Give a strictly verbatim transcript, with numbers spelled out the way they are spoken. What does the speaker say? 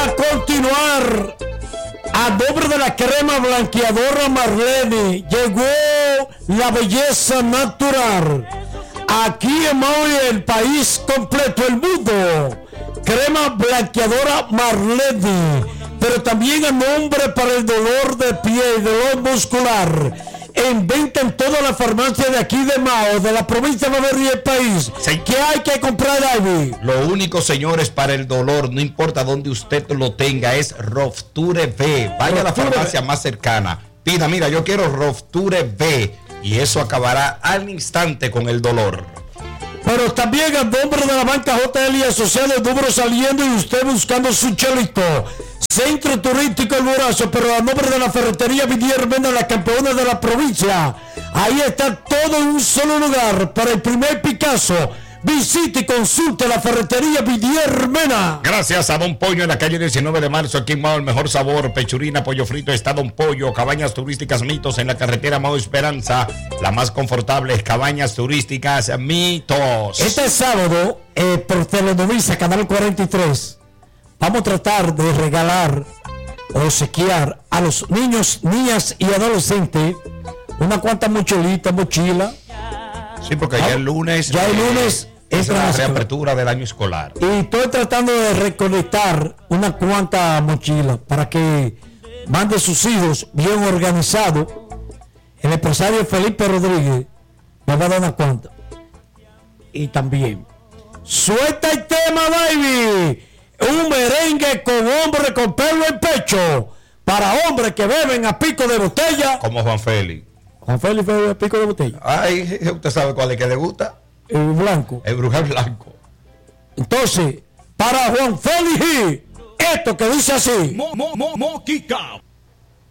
Para continuar, a nombre de la crema blanqueadora Marlene, llegó la belleza natural. Aquí en Maui, el país completo, el mundo. Crema blanqueadora Marlene, pero también a nombre para el dolor de pie y dolor muscular. En venta en todas las farmacias de aquí de Mao, de la provincia de Baberry y el país. Sí. ¿Qué hay que comprar, David? Lo único, señores, para el dolor, no importa dónde usted lo tenga, es Rofture V. Vaya a la farmacia más cercana. Pida, mira, yo quiero Rofture V. Y eso acabará al instante con el dolor. Pero también a nombre de la banca J L y asociado, el número saliendo y usted buscando su chelito. Centro Turístico El Burazo, pero a nombre de la ferretería Vidier Mena, la campeona de la provincia. Ahí está todo en un solo lugar para el primer Picasso. Visite y consulte la ferretería Vidier Mena. Gracias a Don Pollo en la calle diecinueve de marzo, aquí en Mao, el mejor sabor, pechurina, pollo frito, está Don Pollo. Cabañas turísticas Mitos en la carretera Mao Esperanza, la más confortable, cabañas turísticas Mitos. Este sábado, eh, por Telenovisa, Canal cuarenta y tres, vamos a tratar de regalar o obsequiar a los niños, niñas y adolescentes una cuanta mochilita, mochila. Sí, porque ya el lunes... Ya el lunes... Es la reapertura del año escolar. Y estoy tratando de recolectar una cuanta mochila para que mande sus hijos bien organizados. El empresario Felipe Rodríguez me va a dar una cuanta. Y también, suelta el tema, baby. Un merengue con hombre con pelo en pecho. Para hombres que beben a pico de botella. Como Juan Félix. Juan Félix bebe a pico de botella. Ay, ¿usted sabe cuál es que le gusta? El blanco. El Brugal blanco. Entonces, para Juan Félix, esto que dice así. Mo, mo, mo, Moquica.